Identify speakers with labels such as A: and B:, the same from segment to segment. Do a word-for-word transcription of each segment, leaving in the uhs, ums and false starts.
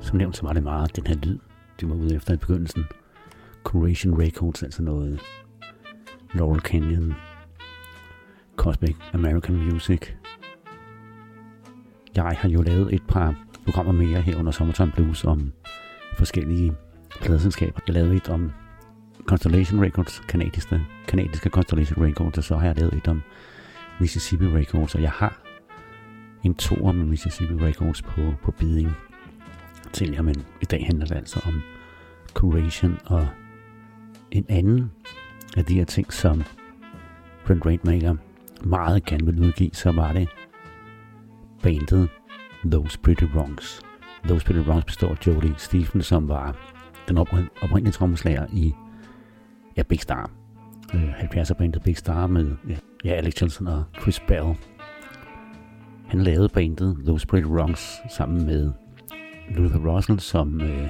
A: Som nævnt, så var det meget den her lyd, de var ude efter i begyndelsen. Curation Records, altså noget Laurel Canyon, Cosmic American Music. Jeg har jo lavet et par programmer mere her under Summertime Blues om forskellige pladeselskaber. Jeg lavede et om Constellation Records, kanadiske, kanadiske Constellation Records, og så har jeg lavet et om Mississippi Records, og jeg har en toer med Mississippi Records på, på bidding til jer, men i dag handler det altså om Curation og en anden af de her ting, som Brent Rainmaker meget gerne ville udgive, så var det bandet Those Pretty Wrongs. Those Pretty Wrongs består af Jody Stephen, som var den oprindelige trommeslager i ja, Big Star. Øh, halvfjerdser bandet Big Star med ja, ja, Alex Chilton og Chris Bell. Han lavede bandet Those Pretty Wrongs sammen med Luther Russell, som øh,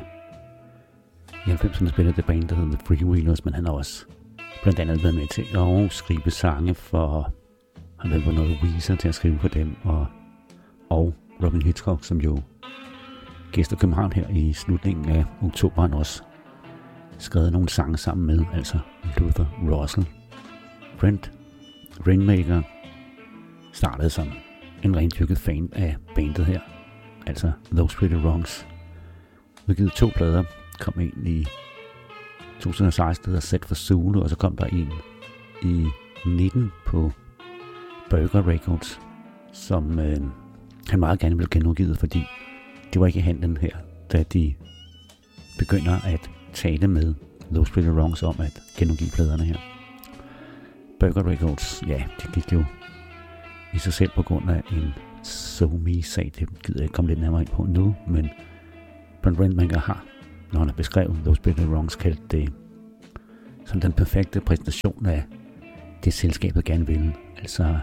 A: i halvfemserne spillede det band, der hedder The Freewheelers, men han har også blandt andet været med til at skrive sange for, han har været noget Weezer til at skrive for dem, og, og Robin Hitchcock, som jo gæster København her i slutningen af oktober, han også skrevet nogle sange sammen med, altså Luther Russell. Brent Rainmaker startede som en rendyrket fan af bandet her, altså Those Pretty Wrongs. Udgivet to plader, kom en i to tusind og seksten, der hedder Set for Zulu, og så kom der en i nitten på Burger Records, som øh, han meget gerne ville genudgivet, fordi det var ikke handlen her, da de begynder at tale med Those Pretty Wrongs om at genudgive pladerne her. Burger Records, ja, det gik jo i sig selv på grund af en SoMe-sag, det gider jeg ikke komme lidt nærmere ind på nu, men Brent Rainmaker har, når han har beskrevet Those Pretty Wrongs, kaldt det som den perfekte præsentation af det selskabet gerne vil, altså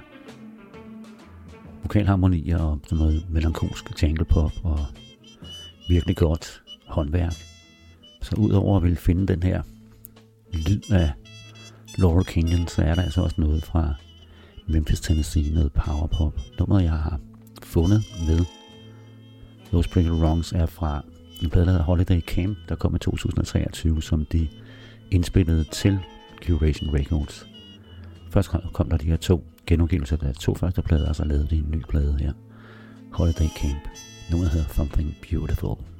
A: vokalharmonier og sådan noget melankolsk janglepop og virkelig godt håndværk. Så udover at ville finde den her lyd af Laurel Canyon, så er der altså også noget fra Memphis, Tennessee, noget powerpop. Nummeret jeg har fundet med Those Pretty Wrongs er fra en plade, der hedder Holiday Camp, der kom i to tusind og treogtyve, som de indspillede til Curation Records. Først kom der de her to genudgivelser af to første plader, og så lavede de en ny plade her, Holiday Camp. Nummeret hedder Something Beautiful.